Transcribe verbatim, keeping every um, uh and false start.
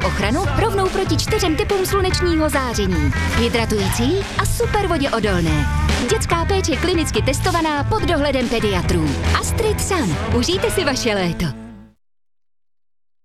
ochranu rovnou proti čtyřem typům slunečního záření. Hydratující a super voděodolné. Dětská péče klinicky testovaná pod dohledem pediatrů. Astrid Sun. Užijte si vaše léto.